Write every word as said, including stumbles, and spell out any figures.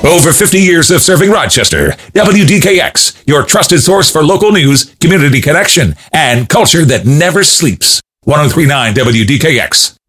Over fifty years of serving Rochester. W D K X, your trusted source for local news, community connection, and culture that never sleeps. one oh three point nine W D K X.